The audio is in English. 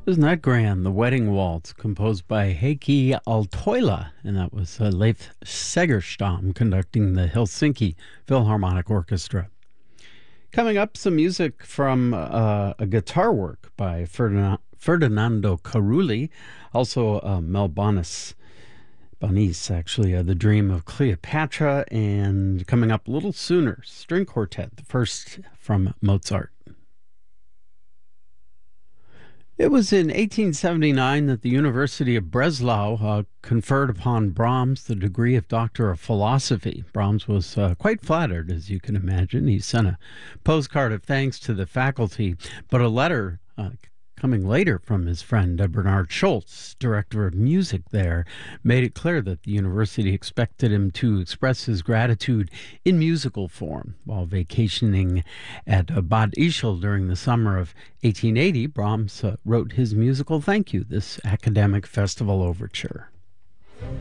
Isn't that grand? The Wedding Waltz, composed by Heikki Aaltoila, and that was Leif Segerstam conducting the Helsinki Philharmonic Orchestra. Coming up, some music from a guitar work by Ferdinando Carulli, also Mel Bonis, actually, The Dream of Cleopatra, and coming up a little sooner, String Quartet, the first from Mozart. It was in 1879 that the University of Breslau conferred upon Brahms the degree of Doctor of Philosophy. Brahms was quite flattered, as you can imagine. He sent a postcard of thanks to the faculty, but a letter coming later from his friend Bernard Schultz, director of music there, made it clear that the university expected him to express his gratitude in musical form. While vacationing at Bad Ischl during the summer of 1880, Brahms wrote his musical thank you, this academic festival overture.